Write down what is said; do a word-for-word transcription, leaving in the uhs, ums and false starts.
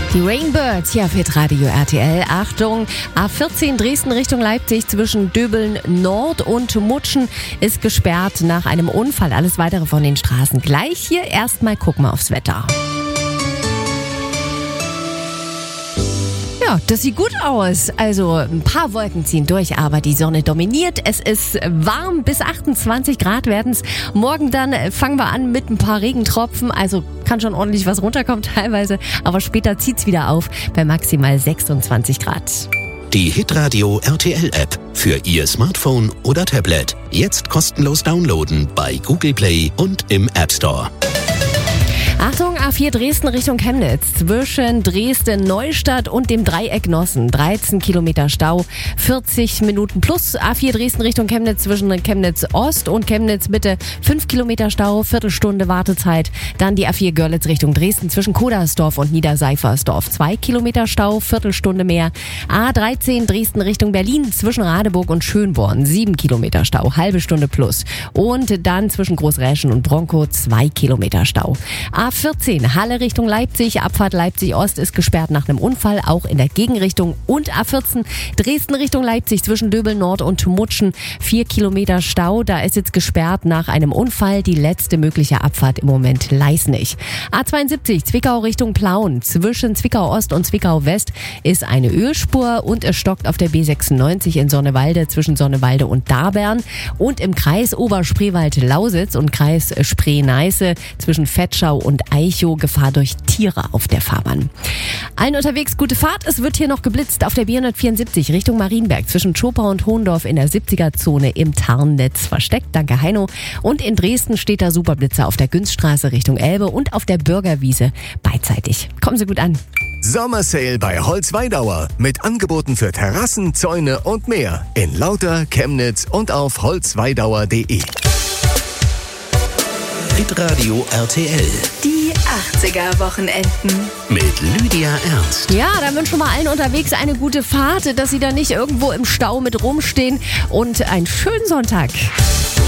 Die Rainbirds hier auf Hitradio R T L. Achtung, A vierzehn Dresden Richtung Leipzig zwischen Döbeln Nord und Mutschen ist gesperrt nach einem Unfall. Alles weitere von den Straßen gleich. Hier erstmal gucken wir aufs Wetter. Ja, das sieht gut aus. Also ein paar Wolken ziehen durch, aber die Sonne dominiert. Es ist warm, bis achtundzwanzig Grad werden es. Morgen dann fangen wir an mit ein paar Regentropfen. Also kann schon ordentlich was runterkommen teilweise. Aber später zieht's wieder auf bei maximal sechsundzwanzig Grad. Die Hitradio R T L App für Ihr Smartphone oder Tablet. Jetzt kostenlos downloaden bei Google Play und im App Store. Achtung, A vier Dresden Richtung Chemnitz. Zwischen Dresden-Neustadt und dem Dreieck Nossen. dreizehn Kilometer Stau, vierzig Minuten plus. A vier Dresden Richtung Chemnitz zwischen Chemnitz Ost und Chemnitz Mitte. fünf Kilometer Stau, Viertelstunde Wartezeit. Dann die A vier Görlitz Richtung Dresden zwischen Kodersdorf und Niederseifersdorf. zwei Kilometer Stau, Viertelstunde mehr. A dreizehn Dresden Richtung Berlin zwischen Radeburg und Schönborn. sieben Kilometer Stau, halbe Stunde plus. Und dann zwischen Großräschen und Bronkow zwei Kilometer Stau. A vierzehn Halle Richtung Leipzig, Abfahrt Leipzig Ost ist gesperrt nach einem Unfall, auch in der Gegenrichtung. Und A vierzehn Dresden Richtung Leipzig zwischen Döbeln Nord und Mutschen, vier Kilometer Stau. Da ist jetzt gesperrt nach einem Unfall. Die letzte mögliche Abfahrt im Moment Leisnig. A zweiundsiebzig Zwickau Richtung Plauen zwischen Zwickau Ost und Zwickau West ist eine Ölspur und es stockt auf der B sechsundneunzig in Sonnewalde zwischen Sonnewalde und Darbern und im Kreis Oberspreewald-Lausitz und Kreis Spree-Neiße zwischen Vetschau und Eichow Gefahr durch Tiere auf der Fahrbahn. Allen unterwegs gute Fahrt. Es wird hier noch geblitzt auf der B hundertvierundsiebzig Richtung Marienberg zwischen Schopau und Hohendorf in der siebziger-Zone im Tarnnetz versteckt. Danke Heino. Und in Dresden steht der Superblitzer auf der Günststraße Richtung Elbe und auf der Bürgerwiese beidseitig. Kommen Sie gut an. Sommersale bei Holzweidauer mit Angeboten für Terrassen, Zäune und mehr in Lauter, Chemnitz und auf holzweidauer punkt de. Hitradio R T L. Die achtziger-Wochenenden. Mit Lydia Ernst. Ja, dann wünschen wir allen unterwegs eine gute Fahrt, dass Sie da nicht irgendwo im Stau mit rumstehen und einen schönen Sonntag.